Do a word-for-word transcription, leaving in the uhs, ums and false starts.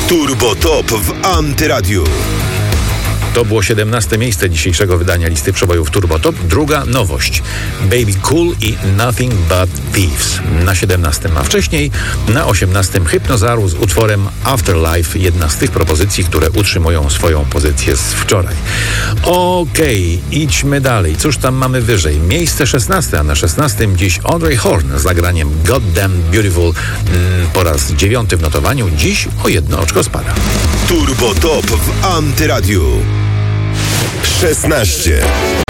Turbo Top w Antyradiu. To było siedemnaste miejsce dzisiejszego wydania listy przebojów Turbo Top. Druga nowość. Baby Cool i Nothing But Thieves na siedemnastym, a wcześniej na osiemnastym Hypnozaru z utworem Afterlife, jedna z tych propozycji, które utrzymują swoją pozycję z wczoraj. Okej, okay, idźmy dalej. Cóż tam mamy wyżej? Miejsce szesnaste, a na szesnastym dziś Audrey Horne z zagraniem Goddamn Beautiful mm, po raz dziewiąty w notowaniu. Dziś o jedno oczko spada. Turbo Top w Antyradiu. szesnaście.